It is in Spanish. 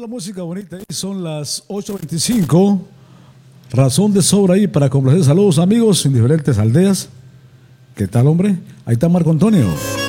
la música bonita. Y son las 8:25. Razón de sobra ahí para complacer. Saludos amigos en diferentes aldeas. ¿Qué tal, hombre? Ahí está Marco Antonio.